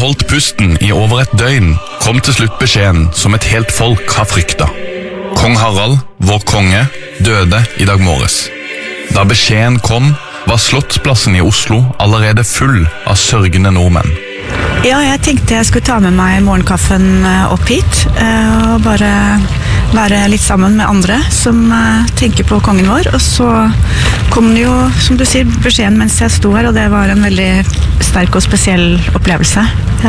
holdt pusten I over et døgn, kom til slutt beskjeden som et helt folk har fryktet. Kong Harald, vår konge, døde I dag morges. Da beskjeden kom, var Slottsplassen I Oslo allerede full av sørgende nordmenn. Ja, jeg tenkte jeg skulle ta med meg morgenkaffen opp hit, og bare være litt sammen med andre som tenker på kongen vår. Og så kom det jo, som du sier, beskjeden mens jeg sto her, og det var en veldig sterk og spesiell opplevelse.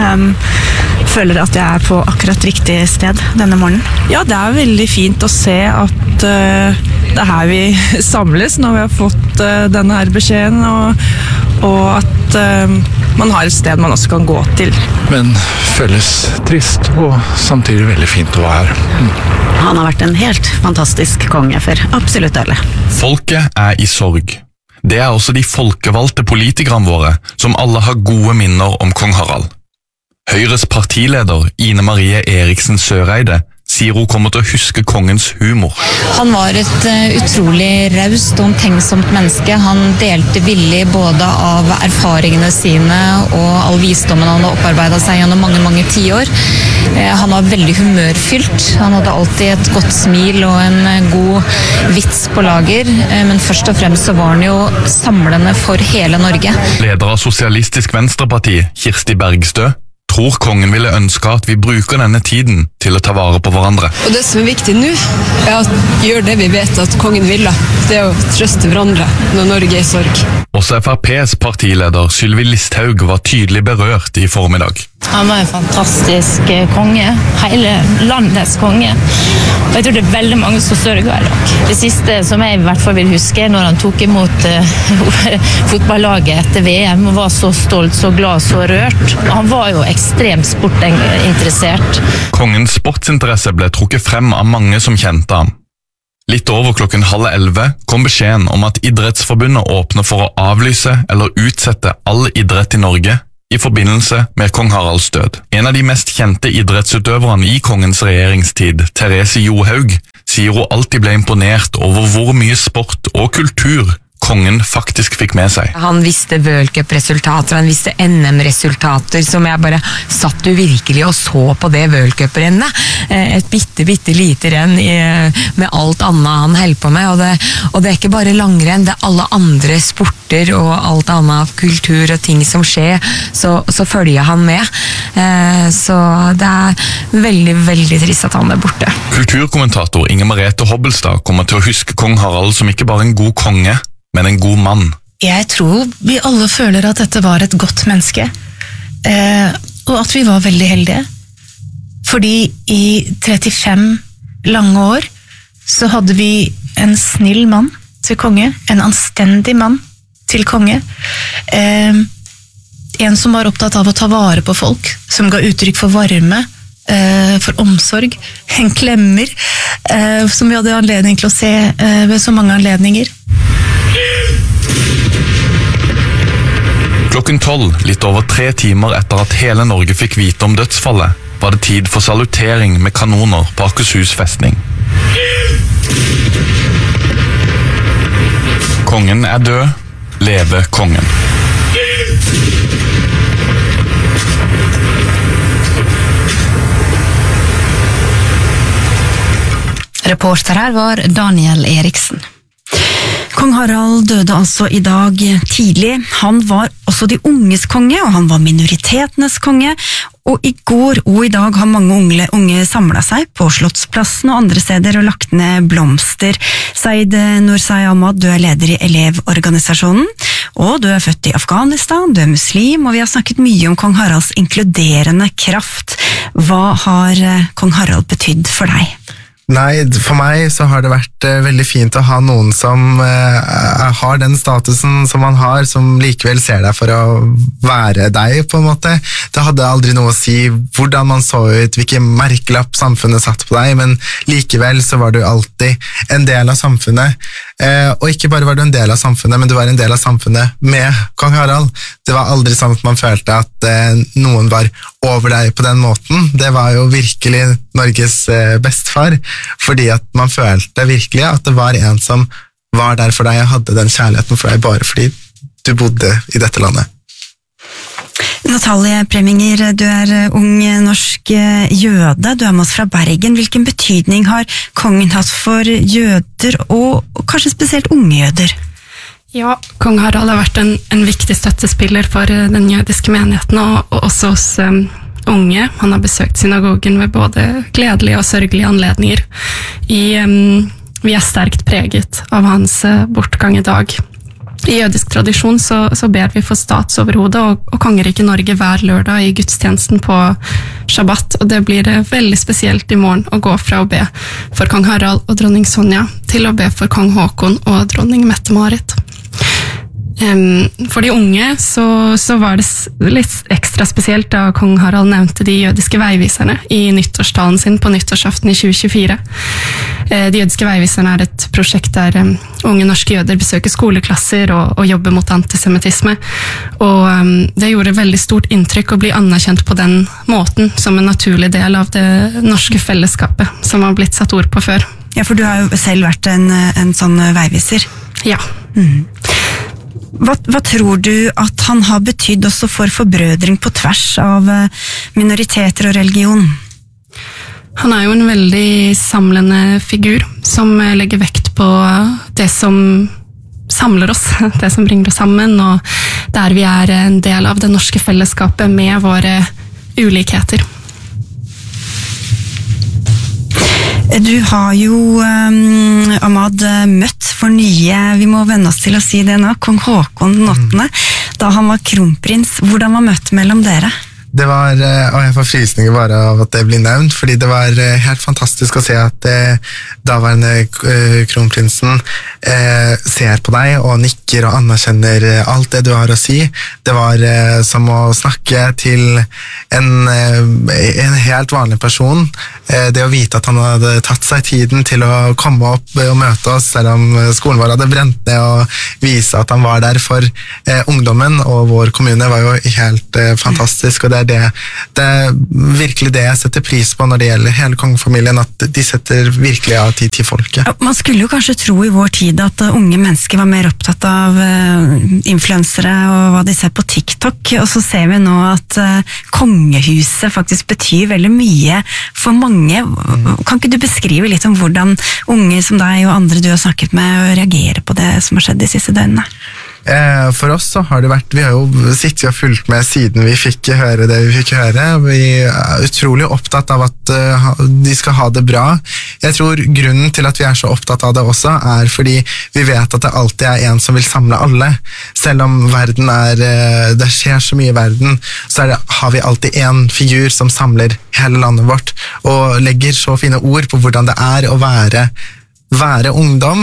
Jeg føler at jeg på akkurat riktig sted denne morgenen. Ja, det veldig fint å se at det her vi samles når vi har fått denne her beskjeden, og at man har et sted man også kan gå til. Men føles trist og samtidig veldig fint å være her. Han har vært en helt fantastisk konge for absolutt alle. Folket I sorg. Det også de folkevalgte politikerne våre, som alle har gode minner om kong Harald. Høyres partileder Ine Marie Eriksen Søreide sier hun kommer til å huske kongens humor. Han var et utrolig raust og omtenksomt menneske. Han delte villig både av erfaringene sine og all visdommen han hadde opparbeidet seg gjennom mange, mange tiår. Han var veldig humørfylt. Han hadde alltid et godt smil og en god vits på lager, men først og fremst så var han jo samlende for hele Norge. Leder av Sosialistisk Venstreparti, Kirsti Bergstø, tror kongen ville ønske at vi bruker denne tiden til å ta vare på hverandre. Og det som viktig nå, å gjøre det vi vet at kongen ville. Det å trøste hverandre når Norge I sorg. Også FrPs partileder Sylvi Listhaug var tydelig berørt I formiddag. Han var en fantastisk konge, hele landets konge. Og jeg tror det veldig mange som sørger I dag. Det siste som jeg I hvert fall vil huske når han tok imot fotballaget etter VM og var så stolt, så glad, så rørt. Han var jo ekstremt sportinteressert. Kongens sportsinteresse ble trukket frem av mange som kjente ham. Litt over 10:30 kom beskjeden om at Idrettsforbundet åpner for å avlyse eller utsette all idrett I Norge I forbindelse med kong Haralds død. En av de mest kjente idrettsutøverne I kongens regjeringstid, Therese Johaug, sier hun alltid ble imponert over hvor mye sport og kultur kongen faktisk fikk med seg. Han visste World Cup-resultater, han visste NM-resultater, som jeg bare satt jo virkelig og så på det World Cup-rennet. Et bitte lite renn med alt annet han holdt på med, og det ikke bare langrenn, det alle andre sporter og alt annet kultur og ting som skjer, så følger han med. Så det veldig, veldig trist at han borte. Kulturkommentator Inger Merete Hobbelstad kommer til å huske kong Harald som ikke bare en god konge, men en god mann. Jeg tror vi alle føler at dette var et godt menneske, og at vi var veldig heldige. Fordi I 35 lange år så hadde vi en snill mann til konge, en anstendig mann til konge, en som var opptatt av å ta vare på folk, som ga uttrykk for varme, for omsorg, en klemmer, som vi hadde anledning til å se ved så mange anledninger. 12:00, litt over 3 timer etter at hele Norge fikk vite om dødsfallet, var det tid for salutering med kanoner på Akershus festning. Kongen død, leve kongen. Reporter her var Daniel Eriksen. Kong Harald døde altså I dag tidlig. Han var også de unges konge, og han var minoritetenes konge. Og I går og I dag har mange unge samlet seg på Slottsplassen og andre steder og lagt ned blomster. Saeed Nursai Ahmad, du leder I Elevorganisasjonen, og du født I Afghanistan, du muslim, og vi har snakket mye om kong Haralds inkluderende kraft. Hva har kong Harald betydd for deg? Nei, for meg så har det vært veldig fint å ha noen som har den statusen som man har, som likevel ser deg for å være deg på en måte. Det hadde aldri noe å si hvordan man så ut, hvilken merkelapp samfunnet satt på deg, men likevel så var du alltid en del av samfunnet. Og ikke bare var du en del av samfunnet, men du var en del av samfunnet med kong Harald. Det var aldri sånn at man følte at noen var over deg på den måten. Det var jo virkelig Norges bestefar, fordi at man følte virkelig at det var en som var der for deg og hadde den kjærligheten for deg bare fordi du bodde I dette landet. Natalie Preminger, du ung norsk jøde, du med oss fra Bergen. Hvilken betydning har kongen hatt for jøder, og kanskje spesielt unge jøder? Ja, kong Harald har vært en viktig støttespiller for den jødiske menigheten, og også oss unge. Han har besøkt synagogen ved både gledelige og sørgelige anledninger. Vi sterkt preget av hans bortgang i dag. I jødisk tradisjon så ber vi for statsoverhodet og kongeriket Norge hver lørdag i gudstjenesten på Shabbat, og det blir veldig spesielt i morgen å gå fra å be for kong Harald og dronning Sonja til å be for kong Håkon og dronning Mette-Marit. For de unge så var det litt ekstra spesielt da kong Harald nevnte de jødiske veiviserne i nyttårstalen sin på nyttårsaften i 2024. De jødiske veiviserne et prosjekt der unge norske jøder besøker skoleklasser og jobber mot antisemittisme. Og det gjorde veldig stort inntrykk å bli anerkjent på den måten som en naturlig del av det norske fellesskapet som har blitt satt ord på før. Ja, for du har jo selv vært en sånn veiviser. Ja. Hva tror du at han har betydd også for forbrødring på tvers av minoriteter og religion? Han jo en veldig samlende figur som legger vekt på det som samler oss, det som bringer oss sammen, og der vi en del av det norske fellesskapet med våre ulikheter. Du har jo, Ahmad, møtt for nye, vi må venne oss til å si det nå, kong Håkon den 8. Da han var kronprins. Hvordan var møtet mellom dere? Det var, og jeg får frysninger bare av at det blir nevnt, fordi det var helt fantastisk å se at daværende kronprinsen ser på deg og nikker og anerkjenner alt det du har å si. Det var som å snakke til en helt vanlig person. Det å vite at han hadde tatt seg tiden til å komme opp og møte oss, selv om skolen vår hadde brent ned, og vise at han var der for ungdommen og vår kommune, var jo helt fantastisk, og det er virkelig det jeg setter pris på når det gjelder hele kongefamilien, at de setter virkelig av tid til folket. Ja, man skulle jo kanskje tro i vår tid at unge mennesker var mer opptatt av influensere og hva de ser på TikTok, og så ser vi nå at kongehuset faktisk betyr veldig mye for mange. Kan ikke du beskrive litt om hvordan unge som deg og andre du har snakket med reagerer på det som har skjedd de siste døgnene? For oss så har det vært, vi har jo sittet og fulgt med siden vi fikk høre det vi fikk høre. Vi utrolig opptatt av at de skal ha det bra. Jeg tror grunnen til at vi så opptatt av det også fordi vi vet at det alltid en som vil samle alle. Selv om verden det skjer så mye i verden, så har vi alltid en figur som samler hele landet vårt, og legger så fine ord på hvordan det å være ungdom,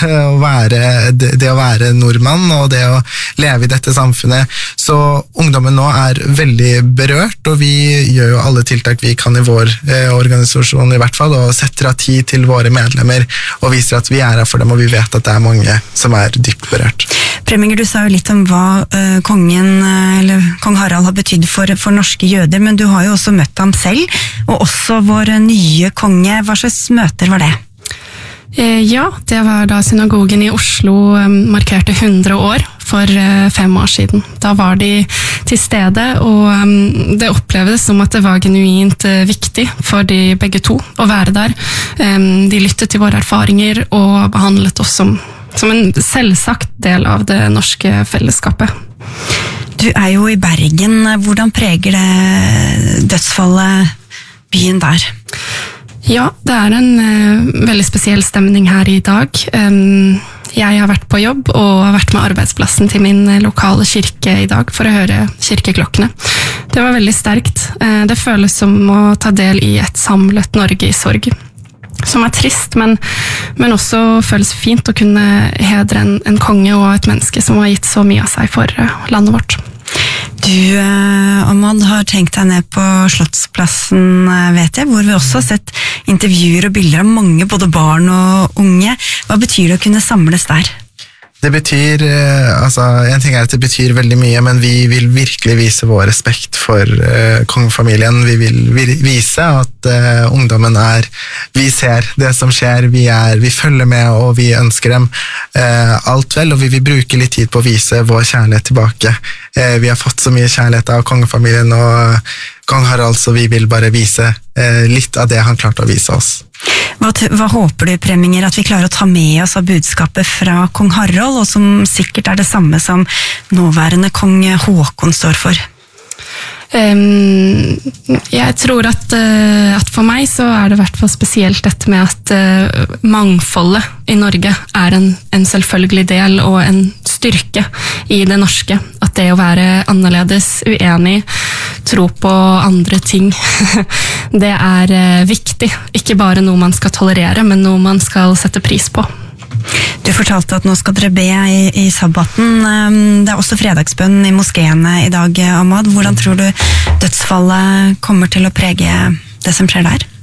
det å være nordmann og det å leve i dette samfunnet. Så ungdommen nå veldig berørt, og vi gjør jo alle tiltak vi kan i vår organisasjon i hvert fall, og setter av tid til våre medlemmer og viser at vi her for dem, og vi vet at det mange som dypt berørt. Preminger, du sa jo litt om hva kong Harald har betydd for norske jøder, men du har jo også møtt ham selv, og også vår nye konge. Hva slags møter var det? Ja, det var da synagogen i Oslo markerte 100 år for 5 år siden. Da var de til stede, og det opplevdes som at det var genuint viktig for de begge to å være der. De lyttet til våre erfaringer og behandlet oss som en selvsagt del av det norske fellesskapet. Du jo i Bergen. Hvordan preger det dødsfallet byen der? Ja, det en veldig spesiell stemning her i dag. Jeg har vært på jobb og har vært med arbeidsplassen til min lokale kirke i dag for å høre kirkeklokkene. Det var veldig sterkt. Det føles som å ta del i et samlet Norge i sorg. Som trist, men også føles fint å kunne hedre en konge og et menneske som har gitt så mye av seg for landet vårt. Du, Ahmad, har tenkt deg ned på Slottsplassen, vet jeg, hvor vi også har sett intervjuer og bilder av mange, både barn og unge. Hva betyr det å kunne samles der? Det betyr, en ting at det betyr veldig mye, men vi vil virkelig vise vår respekt for kongefamilien. Vi vil vise at ungdommen vi ser det som skjer, vi følger med og vi ønsker dem alt vel, og vi vil bruke litt tid på å vise vår kjærlighet tilbake. Vi har fått så mye kjærlighet av kongefamilien og kong Harald, så vi vil bare vise litt av det han klarte å vise oss. Hva håper du, Preminger, at vi klarer å ta med oss av budskapet fra kong Harald, og som sikkert det samme som nåværende kong Håkon står for? Jeg tror at for meg så det I hvert fall spesielt dette med at mangfoldet I Norge en selvfølgelig del og en styrke I det norske. At det å være annerledes, uenig, tro på andre ting, det viktig. Ikke bare noe man skal tolerere, men noe man skal sette pris på. Du fortalte at nå skal dere be I sabbaten. Det også fredagsbønn I moskéene I dag, Ahmad. Hvordan tror du dødsfallet kommer til å prege det som skjer der?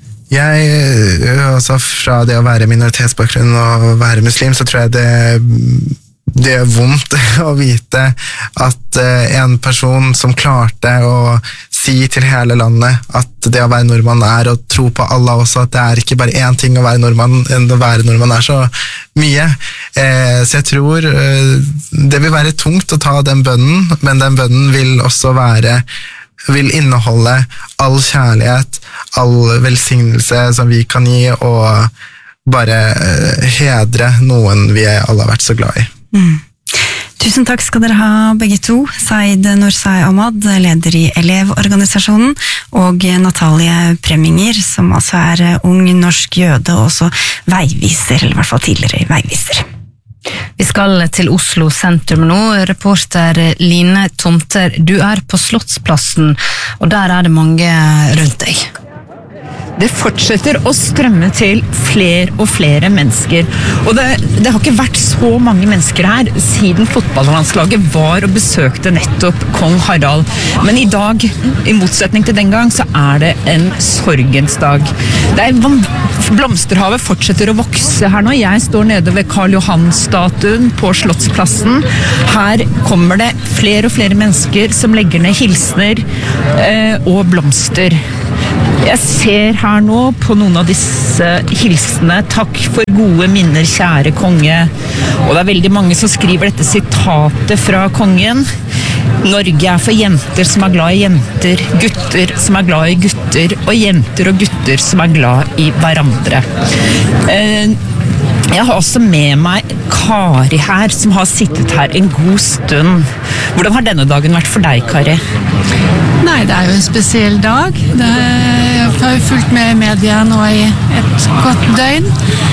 Fra det å være minoritetsbakgrunn og være muslim, så tror jeg det vondt å vite at en person som klarte å si til hele landet at det å være nordmann og tro på Allah også, at det ikke bare én ting å være nordmann, enn å være nordmann så mye. Så jeg tror det vil være tungt å ta den bønnen, men den bønnen vil også vil inneholde all kjærlighet, all velsignelse som vi kan gi, og bare hedre noen vi alle har vært så glad I. Tusen takk skal dere ha begge to, Said Nursai Ahmad, leder I Elevorganisasjonen, og Natalie Preminger, som altså ung norsk jøde og også veiviser, eller I hvert fall tidligere veiviser. Vi skal til Oslo sentrum nå. Reporter Line Tomter, du på Slottsplassen, og der det mange rundt deg. Det fortsetter å strømme til flere og flere mennesker. Og det har ikke vært så mange mennesker her siden fotballlandslaget var og besøkte nettopp kong Harald. Men I dag, I motsetning til den gang, så det en sorgens dag. Blomsterhavet fortsetter å vokse her nå. Jeg står nede ved Karl Johan-statuen på Slottsplassen. Her kommer det flere og flere mennesker som legger ned hilsner og blomster. Jeg ser her nå på noen av disse hilsene. Takk for gode minner, kjære konge. Og det veldig mange som skriver dette sitatet fra kongen. Norge for jenter som glad I jenter, gutter som glad I gutter, og jenter og gutter som glad I hverandre. Jeg har også med meg Kari her, som har sittet her en god stund. Hvordan har denne dagen vært for deg, Kari? Nei, det jo en spesiell dag. Jeg har jo fulgt med I media nå I et godt døgn,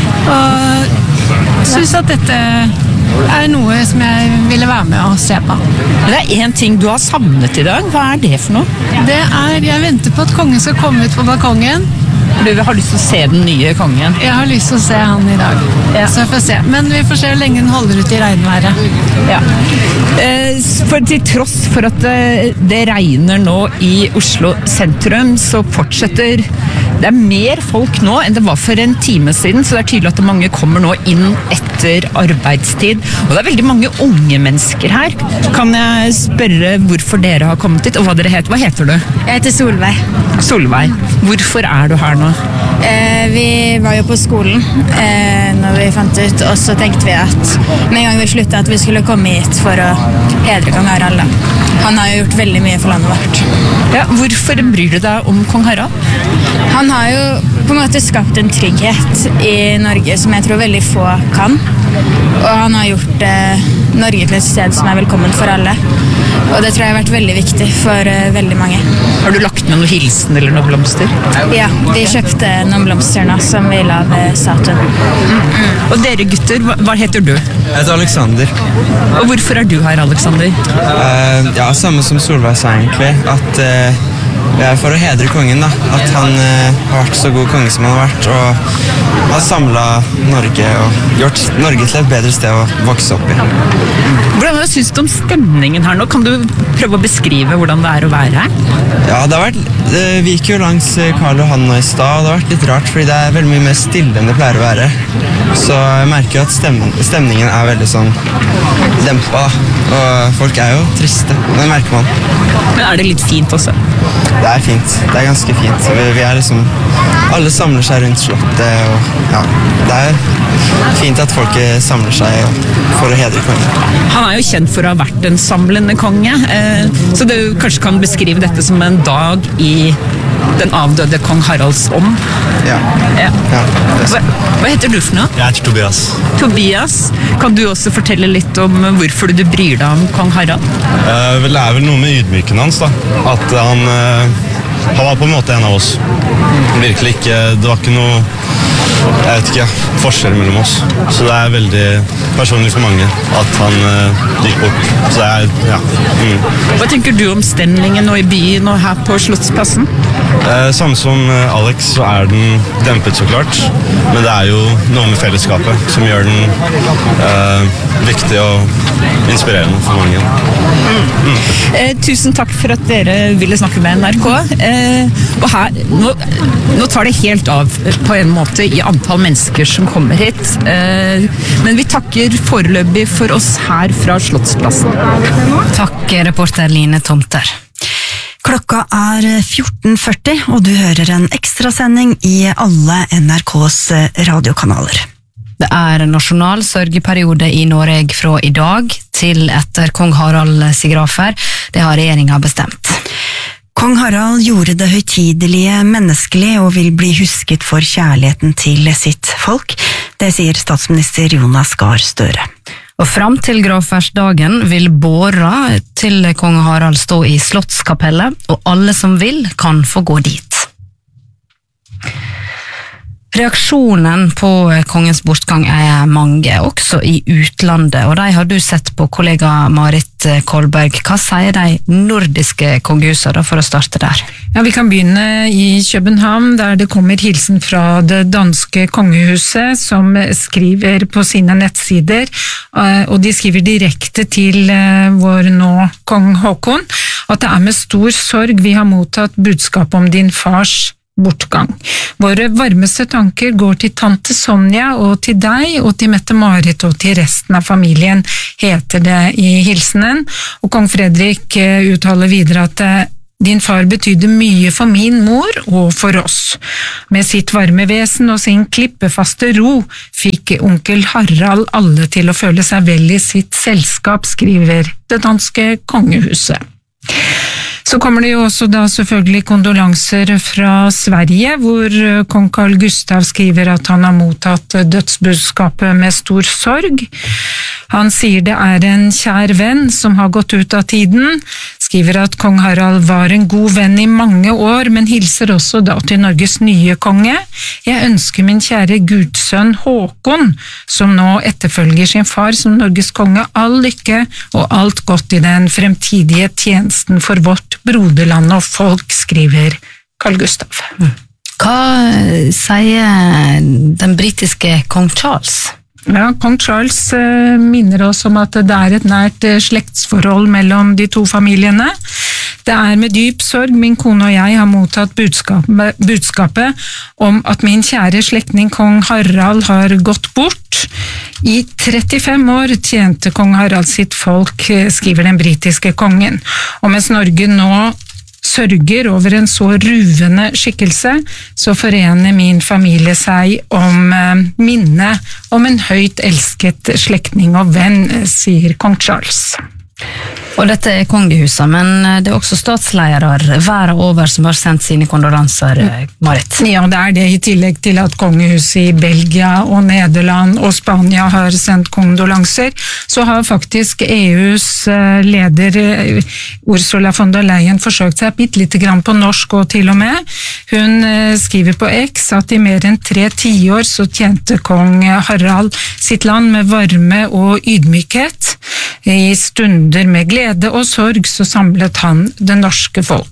og synes at dette noe som jeg ville være med og se på. Det en ting du har savnet I dag. Hva det for noe? Det jeg venter på at kongen skal komme ut på balkongen. Du har lyst til å se den nye kongen? Jeg har lyst til å se han I dag, så jeg får se. Men vi får se hvor lenge den holder ut I regnværet. Ja. For til tross for at det regner nå I Oslo sentrum, så fortsetter det mer folk nå enn det var for en time siden, så det tydelig at mange kommer nå inn etter arbeidstid. Og det veldig mange unge mennesker her. Kan jeg spørre hvorfor dere har kommet hit, og hva dere heter? Hva heter du? Jeg heter Solveig. Solveig. Hvorfor du her nå? Vi var jo på skolen når vi fant ut, og så tenkte vi at med en gang vi sluttet at vi skulle komme hit for å hedre kong Harald. Han har jo gjort veldig mye for landet vårt. Ja, hvorfor bryr du deg om kong Harald? Han har jo på en måte skapt en trygghet I Norge som jeg tror veldig få kan. Og han har gjort Norge til et sted som velkommen for alle. Og det tror jeg har vært veldig viktig for veldig mange. Har du lagt med noen hilsen eller noen blomster? Ja, vi kjøpte noen blomster nå som vi la ved statuen. Og dere gutter, hva heter du? Jeg heter Alexander. Og hvorfor du her, Alexander? Ja, samme som Solveig sa egentlig, at for å hedre kongen da, at han har vært så god konge som han har vært, og har samlet Norge og gjort Norge til et bedre sted å vokse opp i. Hvordan synes du om stemningen her nå? Kan du prøve å beskrive hvordan det å være her? Ja, vi gikk jo langs Karl Johan nå i stad, og det har vært litt rart, fordi det veldig mye mer stille enn det pleier å være. Så jeg merker jo at stemningen veldig sånn dempet da, og folk jo triste, det merker man. Men det litt fint også? Det fint, det ganske fint. Vi liksom, alle samler seg rundt slottet, og ja, det fint at folk samler seg for å hedre kongen. Han jo kjent for å ha vært en samlende konge, så du kanskje kan beskrive dette som en dag i den avdøde kong Haralds ånd. Ja. Hva heter du for noe? Jeg heter Tobias. Tobias, kan du også fortelle litt om hvorfor du bryr deg om kong Harald? Det vel noe med ydmyken hans da, at han var på en måte en av oss. Virkelig ikke, det var ikke noe, jeg vet ikke, forskjell mellom oss. Så det veldig personlig for mange at han gikk bort. Så det ja. Hva tenker du om stemningen nå i byen og her på Slottsplassen? Samme som Alex så den dempet så klart, men det jo noe med fellesskapet som gjør den viktig og inspirerende for mange. Tusen takk for at dere ville snakke med NRK. Og her, nå tar det helt av på en måte i antall mennesker som kommer hit, men vi takker foreløpig for oss her fra Slottsplassen. Takk, reporter Line Tomter. Klokka 14:40, og du hører en ekstrasending i alle NRKs radiokanaler. Det nasjonal sørgeperiode i Norge fra i dag til etter kong Harald sigrafer. Det har regjeringen bestemt. Kong Harald gjorde det høytidelige menneskelig og vil bli husket for kjærligheten til sitt folk. Det sier statsminister Jonas Gahr Støre. Og fram til gravferdsdagen vil båra til kong Harald stå i Slottskapellet, og alle som vil kan få gå dit. Reaksjonen på kongens bortgang mange, også i utlandet, og de har du sett på, kollega Marit Kolberg. Hva sier de nordiske kongehusene for å starte der? Ja, vi kan begynne i København, der det kommer hilsen fra det danske kongehuset, som skriver på sine nettsider, og de skriver direkte til vår nå kong Håkon, at det med stor sorg vi har mottatt budskap om din fars bortgang. Våre varmeste tanker går til tante Sonja og til deg og til Mette-Marit og til resten av familien, heter det i hilsenen. Og kong Fredrik uttaler videre at din far betydde mye for min mor og for oss. Med sitt varme vesen og sin klippefaste ro fikk onkel Harald alle til å føle seg vel i sitt selskap, skriver det danske kongehuset. Så kommer det jo også da selvfølgelig kondolanser fra Sverige, hvor kong Carl Gustav skriver at han har mottatt dødsbudskapet med stor sorg. Han sier det en kjær venn som har gått ut av tiden, skriver at kong Harald var en god venn i mange år, men hilser også da til Norges nye konge. Jeg ønsker min kjære gudsønn Håkon, som nå etterfølger sin far som Norges konge, all lykke og alt godt i den fremtidige tjenesten for vårt broderland og folk, skriver Carl Gustav. Hva sier den britiske kong Charles? Ja, kong Charles minner oss om at det et nært slektsforhold mellom de to familiene. Det med dyp sorg min kone og jeg har mottatt budskapet om at min kjære slektning kong Harald har gått bort. I 35 år tjente kong Harald sitt folk, skriver den britiske kongen. Og mens Norge nå sørger over en så ruvende skikkelse, så forener min familie seg om minnet om en høyt elsket slektning og venn, sier kong Charles. Og dette kongehuset, men det også statsledere verden over som har sendt sine kondolanser, Marit. Ja, det det i tillegg til at kongehuset i Belgia og Nederland og Spania har sendt kondolanser, så har faktisk EUs leder Ursula von der Leyen forsøkt seg bitte lite grann på norsk og til og med. Hun skriver på X at i mer enn 3 tiår så tjente kong Harald sitt land med varme og ydmykhet. I stunder med glede og sorg så samlet han det norske folk.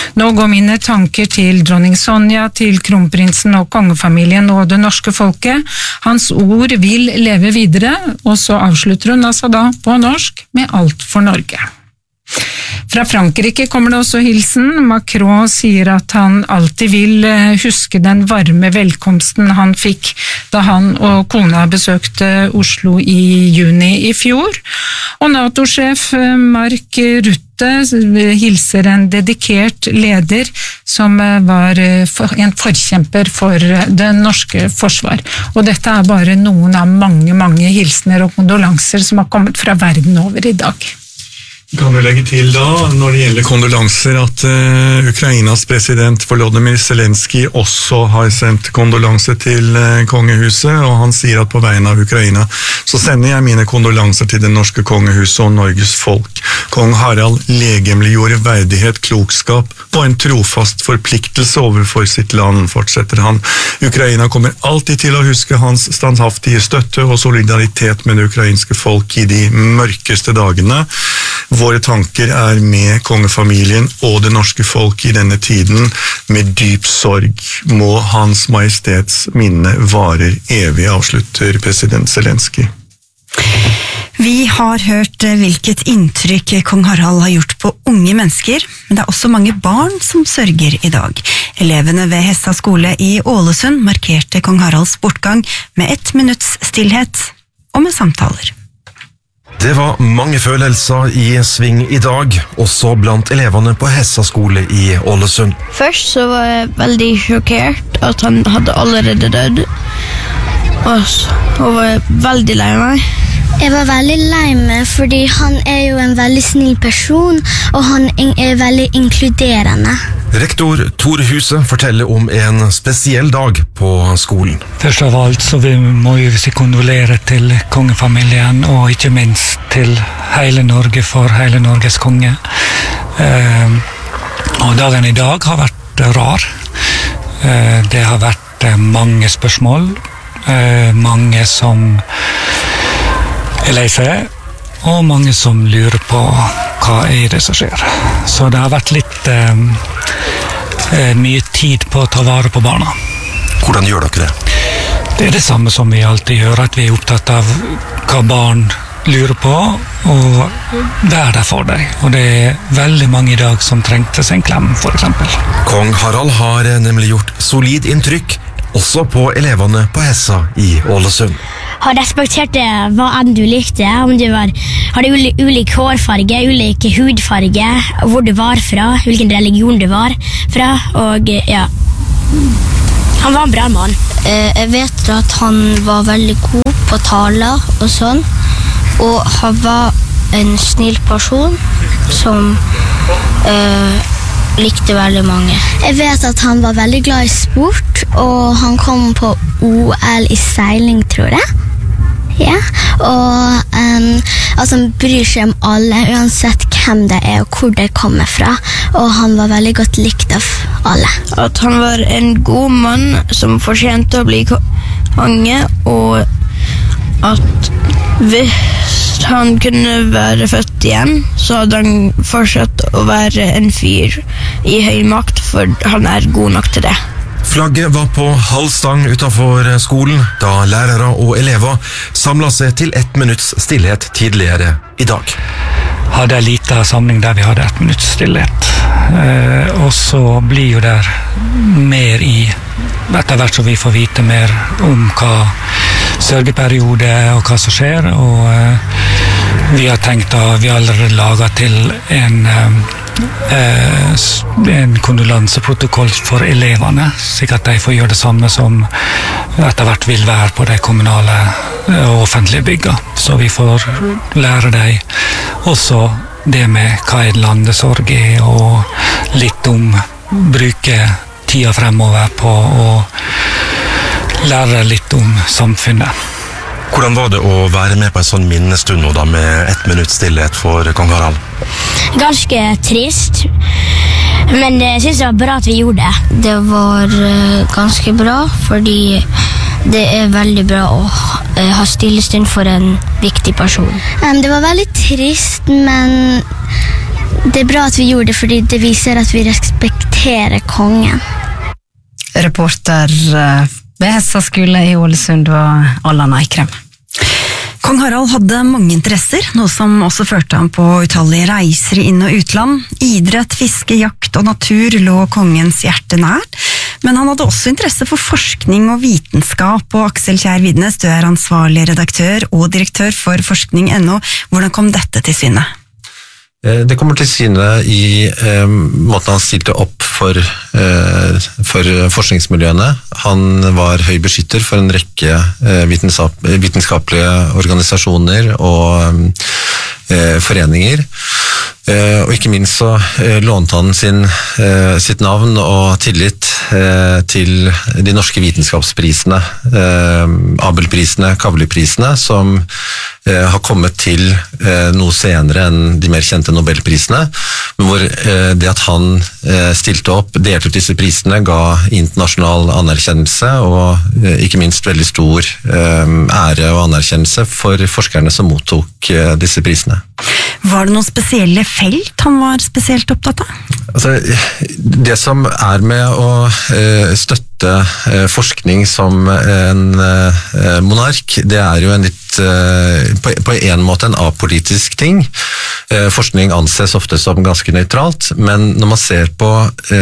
Nå går mine tanker til dronning Sonja, til kronprinsen og kongefamilien og det norske folket. Hans ord vil leve videre, og så avslutter hun altså da på norsk med alt for Norge. Fra Frankrike kommer det også hilsen. Macron sier at han alltid vil huske den varme velkomsten han fikk da han og kona besøkte Oslo i juni i fjor. Og NATO-sjef Mark Rutte hilser en dedikert leder som var en forkjemper for det norske forsvar. Og dette er bare noen av mange hilsener og kondolanser som har kommet fra verden over i dag. Kan du legge til da, når det gjelder kondolanser, at Ukrainas president Volodymyr Zelensky også har sendt kondolanser til kongehuset, og han sier at på vegne av Ukraina så sender jeg mine kondolanser til det norske kongehuset og Norges folk. Kong Harald legemliggjorde verdighet, klokskap og en trofast forpliktelse overfor sitt land, fortsetter han. Ukraina kommer alltid til å huske hans standhaftige støtte og solidaritet med det ukrainske folk i de mørkeste dagene. Våre tanker er med kongefamilien og det norske folk i denne tiden. Med dyp sorg må Hans Majestets minne varer evig, avslutter president Zelensky. Vi har hørt hvilket inntrykk kong Harald har gjort på unge mennesker, men det er også mange barn som sørger i dag. Elevene ved Hessa skole i Ålesund markerte kong Haralds bortgang med 1 minutts stillhet og med samtaler. Det var mange følelser i sving i dag, også blant elevene på Hessa skole i Ålesund. Først så var jeg veldig sjokkert at han hadde allerede dødd, og så var jeg veldig lei meg. Jeg var veldig lei meg, fordi han er jo en veldig snill person, og han er veldig inkluderende. Rektor Tor Huset forteller om en spesiell dag på skolen. Først av alt så må vi si kondolere til kongefamilien, og ikke minst til hele Norge for hele Norges konge. Og dagen i dag har vært rar. Det har vært mange spørsmål, mange som er lei seg, og mange som lurer på hva er det som skjer. Så det har vært litt mye tid på å ta vare på barna. Hvordan gjør dere det? Det er det samme som vi alltid gjør, at vi er opptatt av hva barn lurer på, og være der for deg. Og det er veldig mange i dag som trengte seg en klem, for eksempel. Kong Harald har nemlig gjort solid inntrykk, også på elevene på Hessa i Ålesund. Har respektert hva enn du likte, om du hadde ulik hårfarge, ulik hudfarge, hvor du var fra, hvilken religion du var fra, og ja, han var en bra mann. Jeg vet at han var veldig god på taler og sånn, og han var en snill person som likte veldig mange. Jeg vet at han var veldig glad i sport, og han kom på OL i seiling, tror jeg. Ja, og altså han bryr seg om alle, uansett hvem det er og hvor det kommer fra, og han var veldig godt likt av alle. At han var en god mann som fortjente å bli konge, og at hvis han kunne være født igjen, så hadde han fortsatt å være en fyr i høy makt, for han er god nok til det. Flagget var på halv stang utenfor skolen da lærere og elever samlet seg til 1 minutts stillhet tidligere i dag. Hadde en liten samling der vi hadde 1 minutts stillhet. Og så blir jo der mer i etter hvert så vi får vite mer om hva sørgeperiode og hva som skjer, og vi har tenkt vi har allerede laget til en kondolanseprotokoll for elevene, slik at de får gjøre det samme som etter hvert vil være på de kommunale og offentlige bygga. Så vi får lære dem også det med hva landesorg er, og litt om bruke tida fremover på å lære litt om samfunnet. Hvordan var det å være med på en sånn minnestund nå da, med 1 minutts stillhet for kong Harald? Ganske trist, men jeg synes det var bra at vi gjorde det. Det var ganske bra, fordi det er veldig bra å ha stillestund for en viktig person. Det var veldig trist, men Det bra at vi gjorde det, fordi det viser at vi respekterer kongen. Reporter ved Hessa skole i Ålesund var Allan Eikrem. Kong Harald hadde mange interesser, noe som også førte ham på utallige reiser i inn- og utland. Idrett, fiske, jakt og natur lå kongens hjerte nær, men han hadde også interesse for forskning og vitenskap, og Aksel Kjær Vidnes, du er ansvarlig redaktør og direktør for forskning.no. Hvordan kom dette til syne? Det kommer til syne i måten han stilte opp for forskningsmiljøene. Han var høy beskytter for en rekke vitenskapelige organisasjoner og foreninger. Og ikke minst så lånte han sitt navn og tillit til de norske vitenskapsprisene, Abelprisene, Kavli-prisene, som har kommet til noe senere enn de mer kjente Nobelprisene, hvor det at han stilte opp, delte ut disse prisene, ga internasjonal anerkjennelse og ikke minst veldig stor ære og anerkjennelse for forskerne som mottok disse prisene. Var det noen spesielle felt han var spesielt opptatt av? Altså, det som er med å støtte forskning som en monark, det er jo en litt på en måte en apolitisk ting. Forskning anses ofte som ganske nøytralt, men når man ser på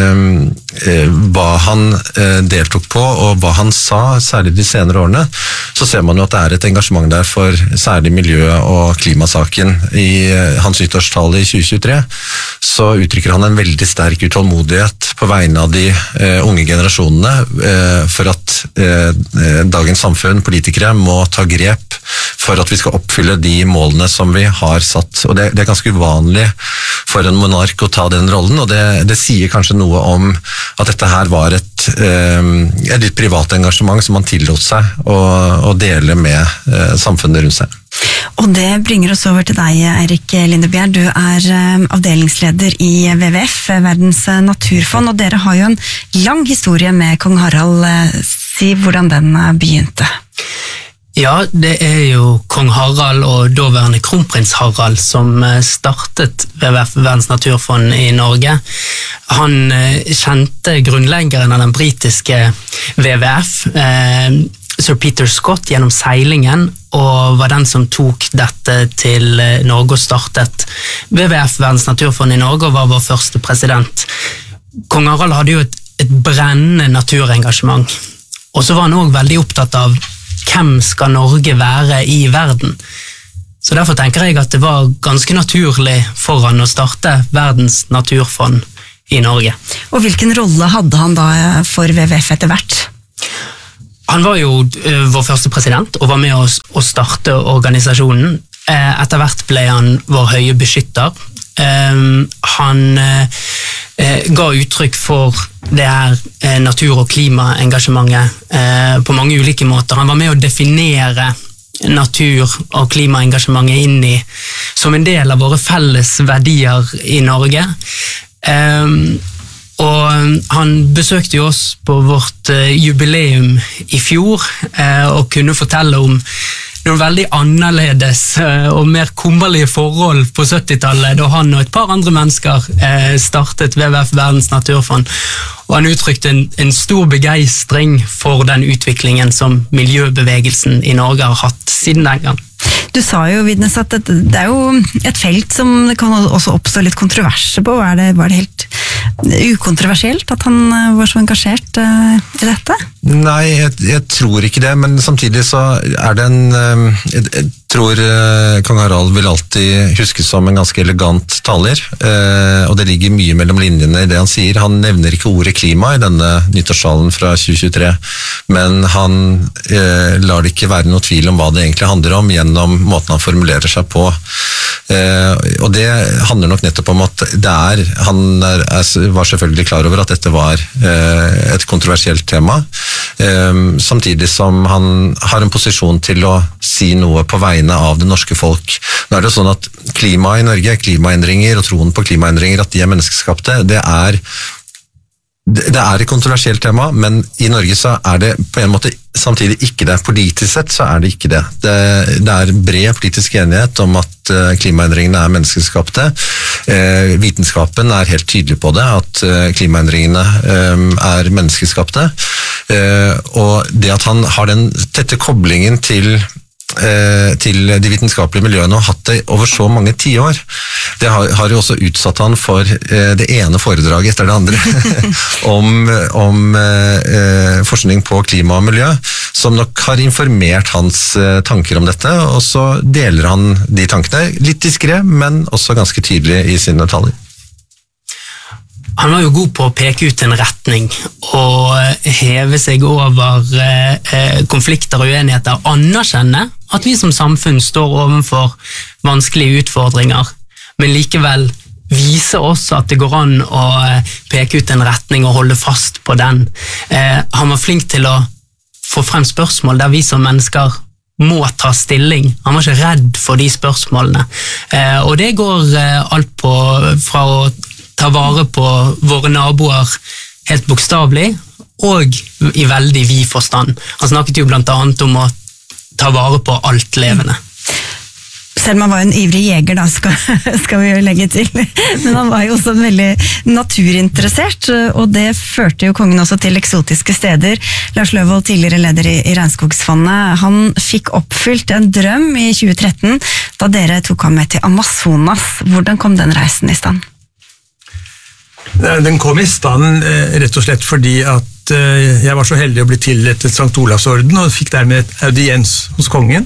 hva han deltok på og hva han sa, særlig de senere årene, så ser man jo at det er et engasjement der for særlig miljø- og klimasaken. I hans nyttårstale i 2023 så uttrykker han en veldig sterk utålmodighet på vegne av de unge generasjonene for at dagens samfunn, politikere, må ta grep for at vi skal oppfylle de målene som vi har satt. Og det er ganske uvanlig for en monark å ta den rollen, og det sier kanskje noe om at dette her var et litt privat engasjement som han tillot seg å dele med samfunnet rundt seg. Og det bringer oss over til deg, Eirik Lindebjerg. Du er avdelingsleder i WWF, Verdens naturfond, og dere har jo en lang historie med kong Harald. Si hvordan den begynte. Ja, det er jo kong Harald og daværende kronprins Harald som startet WWF, Verdens naturfond i Norge. Han kjente grunnleggeren av den britiske WWF, Sir Peter Scott, gjennom seilingen, og var den som tok dette til Norge og startet WWF, Verdens naturfond i Norge, og var vår første president. Kong Harald hadde jo et brennende naturengasjement, og så var han også veldig opptatt av hvem skal Norge være i verden. Så derfor tenker jeg at det var ganske naturlig for han å starte Verdens naturfond i Norge. Og hvilken rolle hadde han da for WWF etter hvert? Han var jo vår første president og var med oss å starte organisasjonen. Etter hvert ble han vår høye beskytter. Han ga uttrykk for det her natur- og klimaengasjementet på mange ulike måter. Han var med å definere natur- og klimaengasjementet inn i som en del av våre felles verdier i Norge. Og han besøkte jo oss på vårt jubileum i fjor og kunne fortelle om noen veldig annerledes og mer kummerlige forhold på 70-tallet, da han og et par andre mennesker startet WWF Verdens naturfond. Og han uttrykte en stor begeistring for den utviklingen som miljøbevegelsen i Norge har hatt siden den gang. Du sa jo, Vidnes, at det er jo et felt som det kan også oppstå litt kontroverser på. Var det helt ukontroversielt at han var så engasjert i dette? Nei, jeg tror ikke det, men samtidig så er det jeg tror kong Harald vil alltid huskes som en ganske elegant taler, og det ligger mye mellom linjene i det han sier. Han nevner ikke ordet klima i denne nyttårstalen fra 2023, men han lar det ikke være noe tvil om hva det egentlig handler om gjennom måten han formulerer seg på. Og det handler nok nettopp om at han var selvfølgelig klar over at dette var et kontroversielt tema, samtidig som han har en posisjon til å si noe på vegne av det norske folk. Nå er det sånn at klimaet i Norge, klimaendringer og troen på klimaendringer, at de er menneskeskapte, det det er et kontroversielt tema, men i Norge så er det på en måte samtidig ikke det. Politisk sett så er det ikke det. Det er bred politisk enighet om at klimaendringene er menneskeskapte. Vitenskapen er helt tydelig på det, at klimaendringene er menneskeskapte. Og det at han har den tette koblingen til de vitenskapelige miljøene og hatt det over så mange tiår. Det har jo også utsatt han for det ene foredraget etter det andre om forskning på klima og miljø, som nok har informert hans tanker om dette, og så deler han de tankene litt diskret, men også ganske tydelig i sine taler. Han var jo god på å peke ut en retning og heve seg over konflikter og uenigheter, anerkjenne at vi som samfunn står overfor vanskelige utfordringer, men likevel vise oss at det går an å peke ut en retning og holde fast på den. Han var flink til å få frem spørsmål der vi som mennesker må ta stilling. Han var ikke redd for de spørsmålene. Og det går alt på fra å ta vare på våre naboer helt bokstavlig, og i veldig vid forstand. Han snakket jo blant annet om å ta vare på alt levende. Selv om han var en ivrig jeger, da, skal vi jo legge til. Men han var jo også veldig naturinteressert, og det førte jo kongen også til eksotiske steder. Lars Løvold, tidligere leder i Regnskogsfondet, han fikk oppfylt en drøm i 2013, da dere tok ham med til Amazonas. Hvordan kom den reisen i stand? Den kom i stand rett og slett fordi at jeg var så heldig å bli tildelt Sankt Olavs orden og fikk dermed et audiens hos kongen.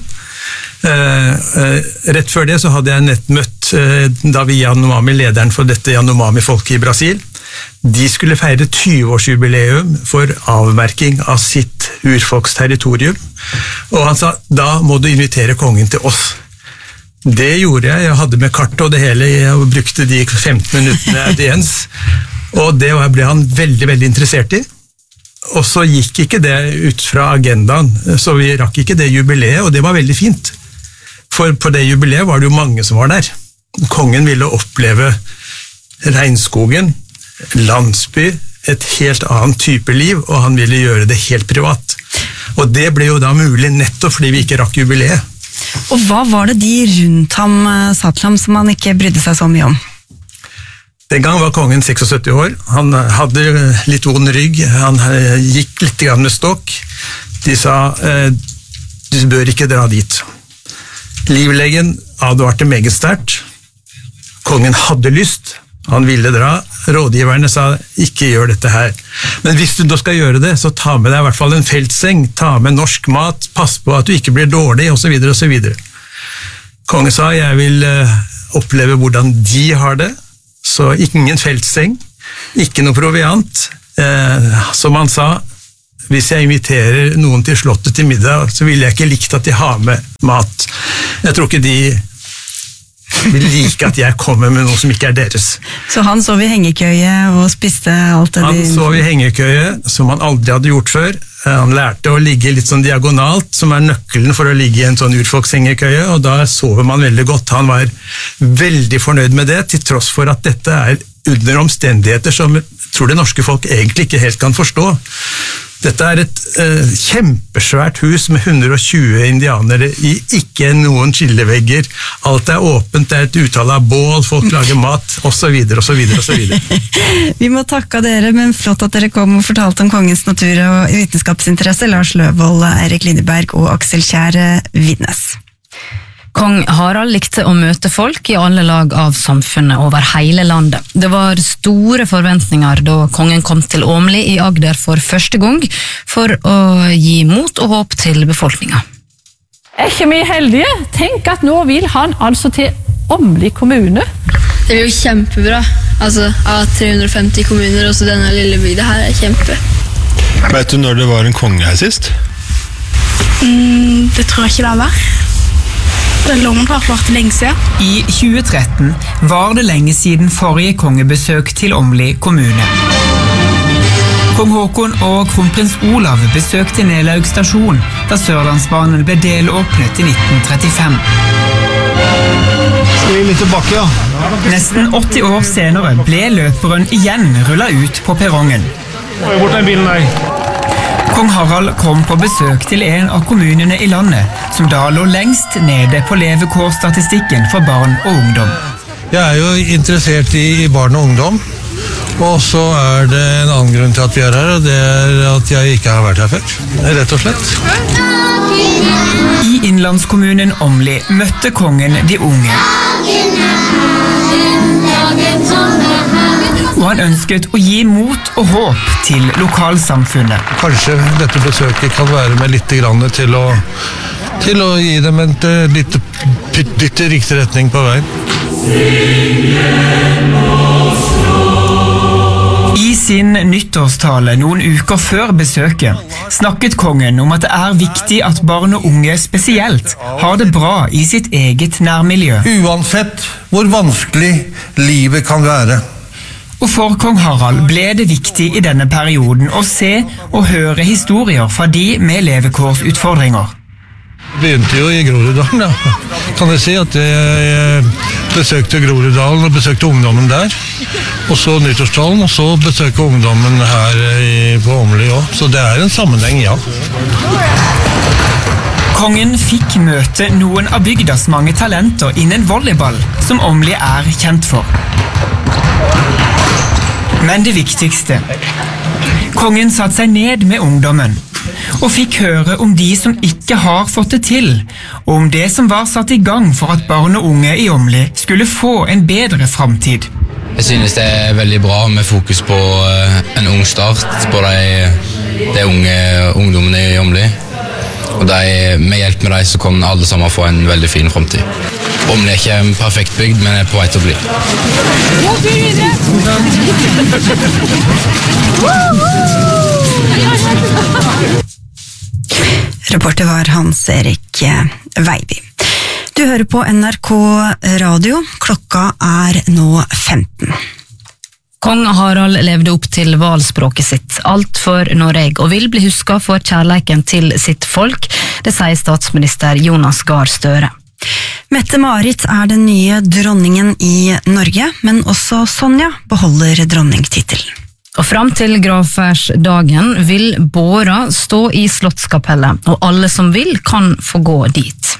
Rett før det så hadde jeg nett møtt Davi Yanomami, lederen for dette Yanomami-folket i Brasil. De skulle feire 20-årsjubileum for avmerking av sitt urfolksterritorium, og han sa, da må du invitere kongen til oss. Det gjorde jeg hadde med kart og det hele, jeg brukte de 15 minuttene audiens, og det ble han veldig, veldig interessert i. Og så gikk ikke det ut fra agendaen, så vi rakk ikke det jubileet, og det var veldig fint. For på det jubileet var det jo mange som var der. Kongen ville oppleve regnskogen, landsby, et helt annet type liv, og han ville gjøre det helt privat. Og det ble jo da mulig nettopp fordi vi ikke rakk jubileet. Og hva var det de rundt ham sa til ham som han ikke brydde seg så mye om? Den gang var kongen 76 år, han hadde litt vond rygg, han gikk litt grann med stokk. De sa, du bør ikke dra dit. Livlegen advarte meget sterkt. Kongen hadde lyst, han ville dra. Rådgiverne sa, ikke gjør dette her. Men hvis du da skal gjøre det, så ta med deg i hvert fall en feltseng, ta med norsk mat, pass på at du ikke blir dårlig, og så videre, og så videre. Kongen sa, jeg vil oppleve hvordan de har det, så ingen feltseng, ikke noe proviant. Som han sa, hvis jeg inviterer noen til slottet til middag, så vil jeg ikke likt at de har med mat. Jeg tror ikke de vil like at jeg kommer med noe som ikke er deres. Så han sov i hengekøye og spiste alt det Han sov i hengekøye, som han aldri hadde gjort før. Han lærte å ligge litt sånn diagonalt, som er nøkkelen for å ligge i en sånn urfolkshengekøye, og da sover man veldig godt. Han var veldig fornøyd med det, til tross for at dette er under omstendigheter som jeg tror det norske folk egentlig ikke helt kan forstå. Dette er et kjempesvært hus med 120 indianere i ikke noen skillevegger. Alt er åpent, det er et utall av bål, folk lager mat, og så videre, og så videre, og så videre. Vi må takke dere, men flott at dere kom og fortalte om kongens natur og vitenskapsinteresse. Lars Løvold, Eirik Lindeberg og Aksel Kjær Vidnes. Kong Harald likte å møte folk i alle lag av samfunnet over hele landet. Det var store forventninger da kongen kom til Åmli i Agder for første gang, for å gi mot og håp til befolkninga. Er ikke vi heldige? Tenk at nå vil han altså til Åmli kommune. Det blir jo kjempebra. Altså, av 350 kommuner, også denne lille bygda her er kjempe. Vet du når det var en konge her sist? Det tror jeg ikke det var. Det har vært lenge siden. I 2013 var det lenge siden forrige kongebesøk til Åmli kommune. Kong Håkon og kronprins Olav besøkte Nelaug stasjon da Sørlandsbanen ble delåpnet i 1935. Skal vi litt tilbake, ja? Nesten 80 år senere ble løperen igjen rullet ut på perrongen. Bort den bilen der. Kong Harald kom på besøk til en av kommunene i landet, som da lå lengst nede på levekårsstatistikken for barn og ungdom. Jeg jo interessert i barn og ungdom, og så det en annen grunn til at vi her, og det at jeg ikke har vært her før, rett og slett. I innlandskommunen Åmli møtte kongen de unge. Og han ønsket å gi mot og håp til lokalsamfunnet. Kanskje dette besøket kan være med litt grann til å gi dem et litt riktig retning på veien. I sin nyttårstale noen uker før besøket snakket kongen om at det viktig at barn og unge spesielt har det bra i sitt eget nærmiljø. Uansett hvor vanskelig livet kan være. Og for kong Harald ble det viktig i denne perioden å se og høre historier fra de med levekårsutfordringer. Begynte jo i Groruddalen, ja. Kan jeg si at jeg besøkte Groruddalen og besøkte ungdommen der. Og så nyttårstalen, og så besøkte ungdommen her på Åmli også. Så det en sammenheng, ja. Kongen fikk møte noen av bygdas mange talenter innen volleyball, som Åmli kjent for. Men det viktigste. Kongen satte seg ned med ungdommen, og fikk høre om de som ikke har fått det til, og om det som var satt i gang for at barn og unge i Åmli skulle få en bedre fremtid. Jeg synes det veldig bra med fokus på en ung start på de unge ungdommene i Åmli. Og med hjelp med dem så kan alle sammen få en veldig fin fremtid. Åmli ikke en perfekt bygd, men på vei til å bli. Reporter var Hans-Erik Veiby. Du hører på NRK Radio. Klokka nå 15. Kong Harald levde opp til valspråket sitt, alt for Noreg, og vil bli husket for kjærleiken til sitt folk, det sier statsminister Jonas Gahr Støre. Mette-Marit den nye dronningen i Norge, men også Sonja beholder dronningtittelen. Og fram til gravferdsdagen vil båra stå i Slottskapellet, og alle som vil kan få gå dit.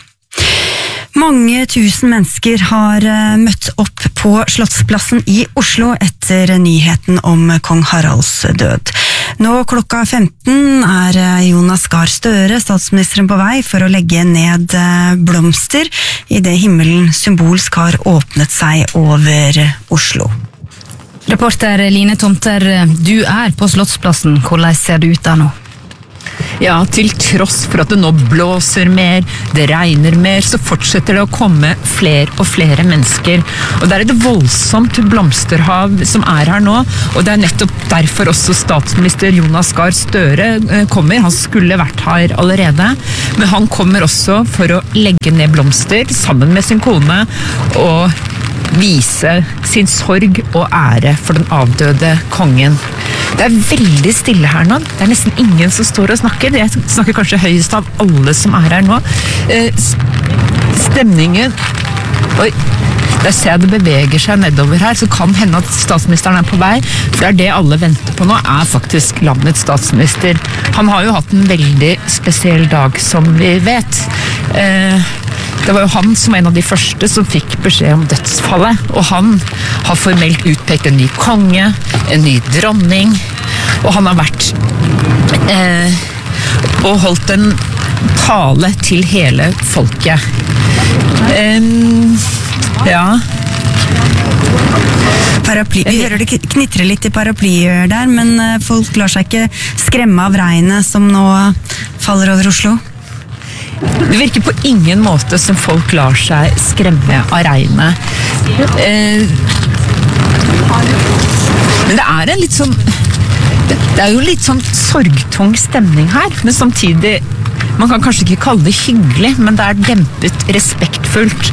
Mange tusen mennesker har møtt opp på Slottsplassen i Oslo etter nyheten om kong Haralds død. Nå klokka 15 Jonas Gahr Støre, statsministeren, på vei for å legge ned blomster i det himmelen symbolsk har åpnet seg over Oslo. Reporter Line Tomter, du på Slottsplassen. Hvordan ser det ut der nå? Ja, til tross for at det nå blåser mer, det regner mer, så fortsetter det å komme flere og flere mennesker. Og det et voldsomt blomsterhav som her nå, og det nettopp derfor også statsminister Jonas Gahr Støre kommer. Han skulle vært her allerede, men han kommer også for å legge ned blomster sammen med sin kone og vise sin sorg og ære for den avdøde kongen. Det veldig stille her nå. Det nesten ingen som står og snakker. Jeg snakker kanskje høyest av alle som her nå. Stemningen... Oi, der ser jeg det beveger seg nedover her, så kan hende at statsministeren på vei. For det alle venter på nå faktisk landets statsminister. Han har jo hatt en veldig spesiell dag, som vi vet. Det var jo han som en av de første som fikk beskjed om dødsfallet, og han har formelt utpekt en ny konge, en ny dronning, og han har vært og holdt en tale til hele folket. Ja. Paraply. Vi hører det knitrer litt i paraplyer der, men folk lar seg ikke skremme av regnet som nå faller over Oslo. Det virker på ingen måte som folk lar seg skremme av regnet. Men det en litt sånn... Det jo litt sånn sorgtung stemning her, men samtidig... Man kan kanskje ikke kalle det hyggelig, men det dempet respektfullt.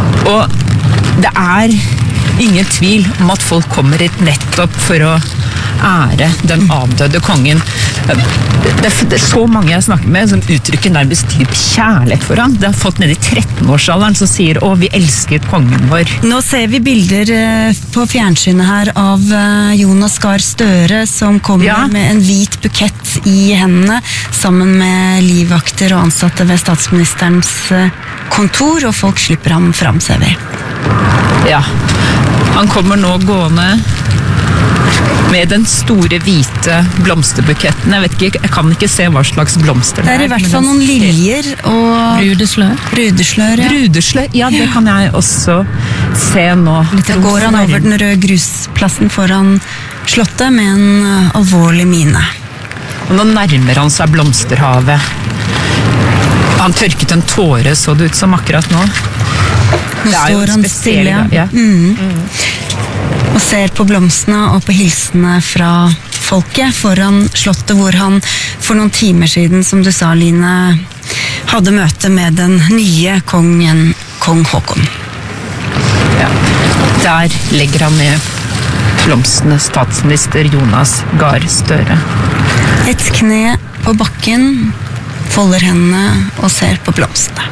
Og det ingen tvil om at folk kommer hit nettopp for å ære den avdøde kongen. Det er så mange jeg snakker med som uttrykker nærmest dyp kjærlighet for han. Det har fått ned i 13-årsalderen som sier «Å, vi elsket kongen vår». Nå ser vi bilder på fjernsynet her av Jonas Gahr Støre som kommer med en hvit bukett i hendene sammen med livvakter og ansatte ved statsministerens kontor, og folk slipper ham fram, ser vi. Ja, han kommer nå gående med den store hvite blomsterbuketten. Jeg vet ikke, jeg kan ikke se hva slags blomster det er. Det er i hvert fall noen liljer og brudeslør. Brudeslør, ja, det kan jeg også se nå. Da går han over den røde grusplassen foran slottet med en alvorlig mine. Og nå nærmer han seg blomsterhavet. Han tørket en tåre, så det ut som akkurat nå. Nå står han stille, ja. Og ser på blomstene og på hilsene fra folket foran slottet, hvor han for noen timer siden, som du sa, Line, hadde møte med den nye kongen, kong Håkon. Ja, der legger han ned blomstene, statsminister Jonas Gahr Støre. Et kne på bakken, folder hendene og ser på blomstene.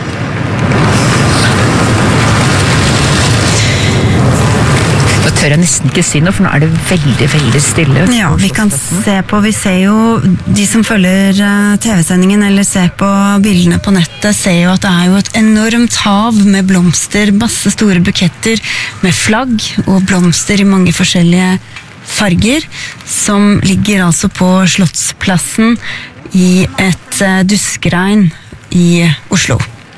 Da tør jeg nesten ikke si noe, for nå er det veldig, veldig stille. Ja, vi ser jo, de som følger TV-sendingen eller ser på bildene på nettet, ser jo at det er jo et enormt hav med blomster, masse store buketter med flagg og blomster i mange forskjellige farger, som ligger altså på Slottsplassen i et duskregn i Oslo.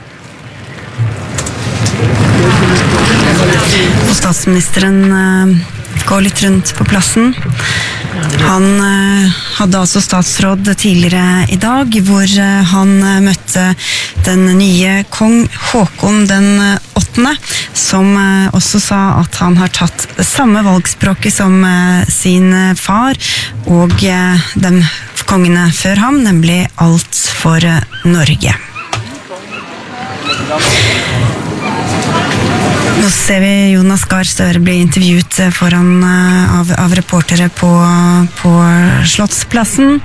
Og statsministeren går litt rundt på plassen. Han hadde altså statsråd tidligere i dag, hvor han møtte den nye kong Håkon den 8., som også sa at han har tatt det samme valgspråket som sin far og de kongene før ham, nemlig alt for Norge. Nå ser vi Jonas Gahr Støre bli intervjuet av reportere på Slottsplassen.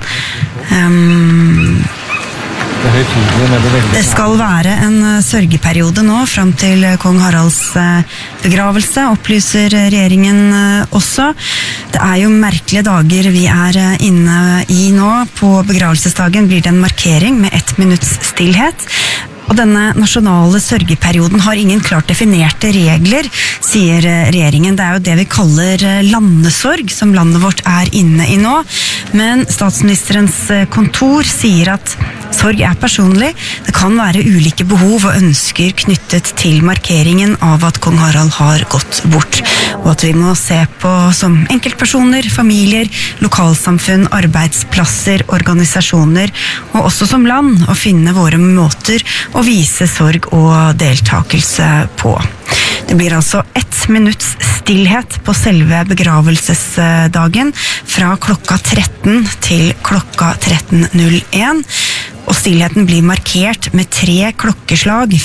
Det skal være en sørgeperiode nå, frem til kong Haralds begravelse, opplyser regjeringen også. Det er jo merkelige dager vi er inne i nå. På begravelsesdagen blir det en markering med 1 minutts stillhet. Og denne nasjonale sørgeperioden har ingen klart definerte regler, sier regjeringen. Det er jo det vi kaller landesorg, som landet vårt er inne i nå. Men statsministerens kontor sier at sorg er personlig. Det kan være ulike behov og ønsker knyttet til markeringen av at kong Harald har gått bort. Og at vi må se på som enkeltpersoner, familier, lokalsamfunn, arbeidsplasser, organisasjoner, og også som land, å finne våre måter å vise sorg og deltakelse på. Det blir altså 1 minutts stillhet på selve begravelsesdagen fra klokka 13 til klokka 13.01, og stillheten blir markert med 3 klokkeslag